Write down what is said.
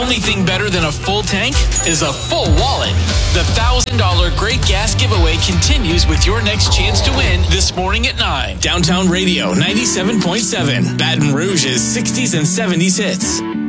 only thing better than a full tank is a full wallet. The $1,000 Great Gas Giveaway continues with your next chance to win this morning at 9. Downtown Radio 97.7. Baton Rouge's 60s and 70s hits.